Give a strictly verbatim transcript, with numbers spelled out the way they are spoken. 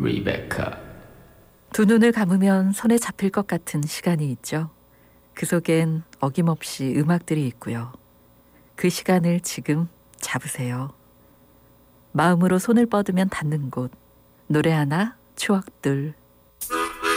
Rebecca. 두 눈을 감으면 손에 잡힐 것 같은 시간이 있죠. 그 속엔 어김없이 음악들이 있고요. 그 시간을 지금 잡으세요. 마음으로 손을 뻗으면 닿는 곳, 노래 하나, 추억들,